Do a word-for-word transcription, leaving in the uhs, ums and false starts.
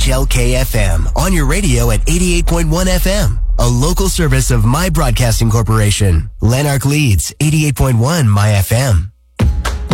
H L K F M on your radio at eighty-eight point one F M, a local service of My Broadcasting Corporation. Lanark Leeds, eighty-eight point one My F M.